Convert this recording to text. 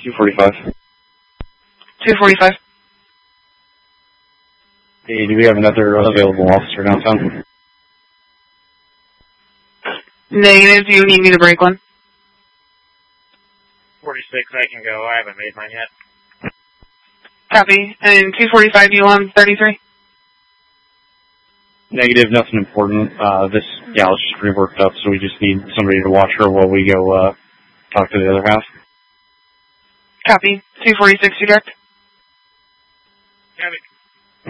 245. 245. Hey, do we have another available officer downtown? Negative, do you need me to break one? 46, I can go. I haven't made mine yet. Copy. And 245, you on 33? Negative, nothing important. This gal is just pretty worked up, so we just need somebody to watch her while we go talk to the other half. Copy. 246, you direct? Copy.